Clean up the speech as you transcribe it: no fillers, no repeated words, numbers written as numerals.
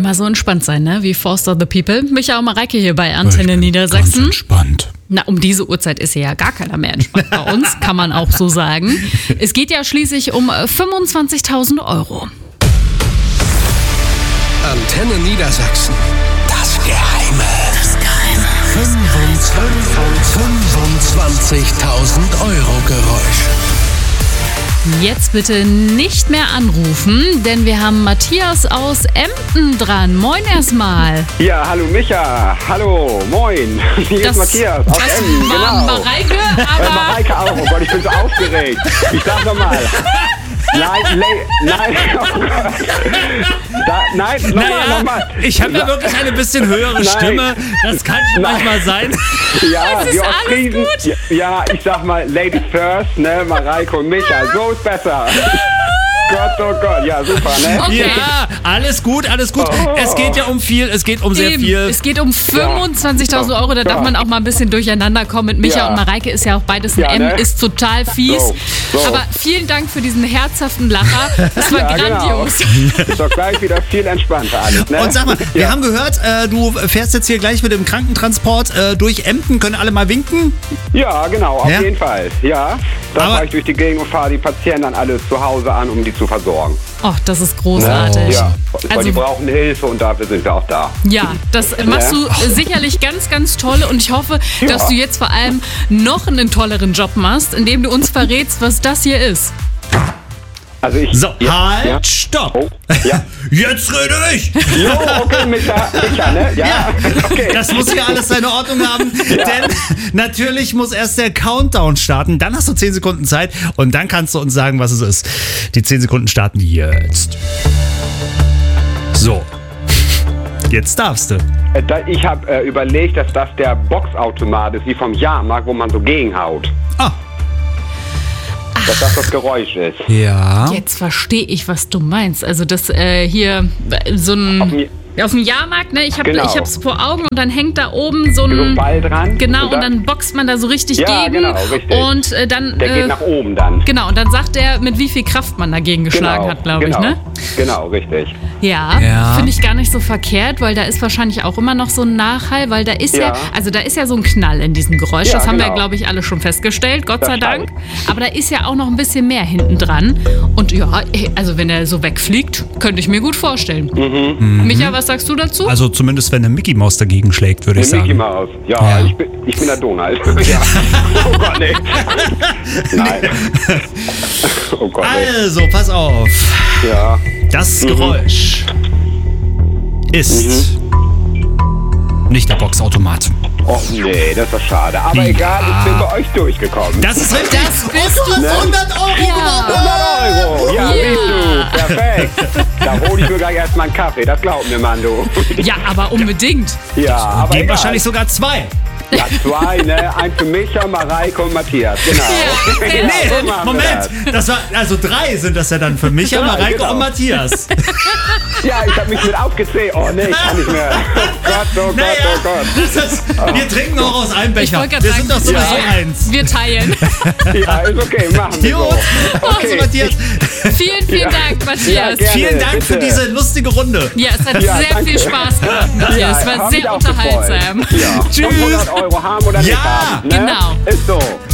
immer so entspannt sein, ne? Wie Forster the People. Micha und Mareike hier bei Antenne Niedersachsen. Ganz entspannt. Na, um diese Uhrzeit ist ja gar keiner mehr entspannt bei uns, kann man auch so sagen. Es geht ja schließlich um 25.000 €. Antenne Niedersachsen. Das Geheime. 25.000 € Geräusch. Jetzt bitte nicht mehr anrufen, denn wir haben Matthias aus Emden dran. Moin erstmal. Ja, hallo Micha. Hallo, moin. Hier ist Matthias aus Emden, genau. Mareike, aber... Mareike auch. Oh Gott, ich bin so aufgeregt. Ich sag nochmal. Nein, oh Gott. Nein, nochmal. Ich habe ja wirklich eine bisschen höhere Stimme. Das kann schon manchmal sein. Ja, Es ist die alles Ostfriesen. Ja, ich sag mal, Ladies first, ne, Mareike und Micha. So ist besser. Gott, oh Gott, ja, super, ne? Okay. Ja, alles gut, alles gut. Oh. Es geht ja um viel, es geht um sehr Eben, viel. es geht um 25.000 €, da darf man auch mal ein bisschen durcheinander kommen. Mit Micha Ja. und Mareike ist ja auch beides ein Ja, M, ne? ist total fies. So. Aber vielen Dank für diesen herzhaften Lacher. Das war Ja, grandios. Genau. Ist doch gleich wieder viel entspannter alles, ne? Und sag mal, wir haben gehört, du fährst jetzt hier gleich mit dem Krankentransport durch Emden. Können alle mal winken? Ja, genau, auf Ja? jeden Fall. Ja, da Aber- fahre ich durch die Gegend und fahre die Patienten dann alle zu Hause an, um die zu versorgen. Ach, das ist großartig. Ja, weil Also- die brauchen Hilfe und dafür sind wir auch da. Ja, das machst du sicherlich ganz, ganz toll und ich hoffe, dass du jetzt vor allem noch einen tolleren Job machst, indem du uns verrätst, was das hier ist. Also ich... So, ja, halt, ja. stopp. Oh, ja. Jetzt rede ich. Jo, okay, Micha, ne? Ja, okay. Das muss hier alles seine Ordnung haben, denn natürlich muss erst der Countdown starten. Dann hast du 10 Sekunden Zeit und dann kannst du uns sagen, was es ist. Die 10 Sekunden starten jetzt. So, jetzt darfst du. Ich habe überlegt, dass das der Boxautomat ist, wie vom Jahrmarkt, wo man so gegenhaut. Ah, Dass das Geräusch ist. ja. Jetzt verstehe ich, was du meinst. Also das hier so ein... Auf dem Jahrmarkt, ne? Ich Genau. hab's vor Augen und dann hängt da oben so So ein ein... Ball dran. Genau, und dann boxt man da so richtig Ja, gegen. genau, richtig. Und dann... Der geht nach oben dann. Genau, und dann sagt er, mit wie viel Kraft man dagegen geschlagen hat, glaube ich, ne? Genau, richtig. Ja. Finde ich gar nicht so verkehrt, weil da ist wahrscheinlich auch immer noch so ein Nachhall, weil da ist ja, Ja. also da ist ja so ein Knall in diesem Geräusch. Ja, das haben wir, genau. glaube ich, alle schon festgestellt, Gott Das sei Dank. stimmt. Aber da ist ja auch noch ein bisschen mehr hinten dran. Und ja, also wenn er so wegfliegt, könnte ich mir gut vorstellen. Micha, was sagst du dazu? Also zumindest, wenn eine Mickey Maus dagegen schlägt, würde ich Der Mickey sagen. Maus. Ja, Ja. Ich bin der Donald. Ja. Oh Gott, nee. Nein. Oh Gott, nee. Also, pass auf. Ja. Das Geräusch ist nicht der Boxautomat. Och nee, das ist doch schade. Aber egal, ich bin bei euch durchgekommen. Das ist richtig. Das bist du. 100 Euro gewonnen. 100 €. Ja, Yeah. siehst du. Perfekt. Da hole ich mir gleich erstmal einen Kaffee. Das glaub mir, Mann, du. Ja, aber unbedingt. Ja, aber Geht egal. wahrscheinlich sogar 2. Ja, 2, ne? Ein für Micha, Mareike und Matthias. Genau. Ja. Ja, Nee, so machen wir Moment. das. Das war, also 3 sind das ja dann für Micha, Drei, Mareike genau. und Matthias. Ja, ich habe mich mit aufgezählt. Oh nee, ich kann nicht mehr. Oh Gott, oh Gott, Naja, oh Gott. das ist, wir trinken auch aus einem Ich Becher. wollte gerade Wir sagen, sind doch sowieso ja. eins. Wir teilen. Ja, ist okay, machen wir Gut. so. Also Okay. Matthias, Vielen Dank, Matthias. gerne. vielen Dank für bitte. diese lustige Runde. Ja, es hat Ja, sehr danke. viel Spaß gemacht, Matthias. Es war hab sehr mich auch unterhaltsam. gefreut. Ja. Tschüss. Und 100 € haben oder nicht Ja, haben. Ne? genau. Ist so.